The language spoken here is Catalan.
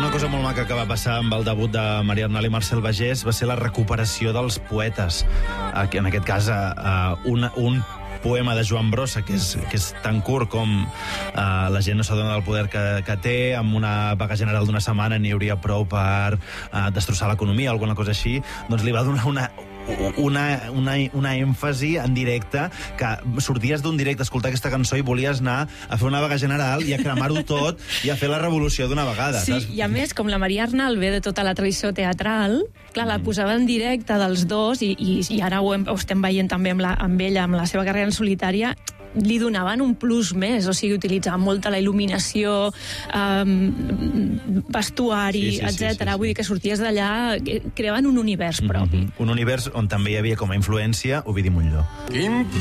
Una cosa molt maca que va passar amb el debut de Maria Arnal i Marcel Bagés va ser la recuperació dels poetes. En aquest cas, un poema de Joan Brossa, que és tan curt com la gent no s'adona del poder que té, amb una vaga general d'una setmana n'hi hauria prou per destrossar l'economia, alguna cosa així, doncs li va donar una èmfasi en directe, que sorties d'un directe a escoltar aquesta cançó i volies anar a fer una vaga general i a cremar-ho tot i a fer la revolució d'una vegada. Sí, saps? i a més, com la Maria Arnal ve de tota la tradició teatral, clar, la posava en directe dels dos i ara ho estem veient també amb ella, amb la seva carrera en solitària, li donaven un plus més, o sigui, utilitzaven molta la il·luminació, vestuari, etc. Vull dir que sorties d'allà, creaven un univers propi. Un univers on també hi havia com a influència Ovidi Montllor.